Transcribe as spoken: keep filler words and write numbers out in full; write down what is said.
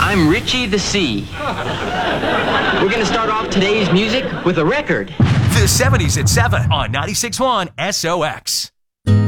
I'm Richie the Sea. We're going to start off today's music with a record. The seventies at seven on ninety-six point one S O X.